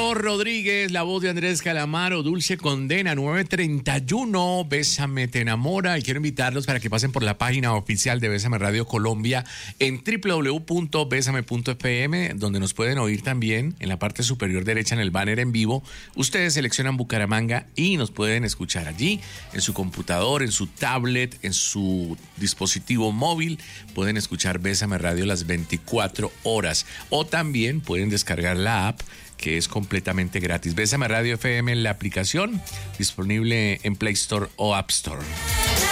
Carlos Rodríguez, la voz de Andrés Calamaro, Dulce Condena, 9:31, Bésame te enamora. Y quiero invitarlos para que pasen por la página oficial de Bésame Radio Colombia en www.besame.fm, donde nos pueden oír también en la parte superior derecha en el banner en vivo. Ustedes seleccionan Bucaramanga y nos pueden escuchar allí, en su computador, en su tablet, en su dispositivo móvil. Pueden escuchar Bésame Radio las 24 horas. O también pueden descargar la app, que es completamente gratis. Bésame Radio FM en la aplicación, disponible en Play Store o App Store.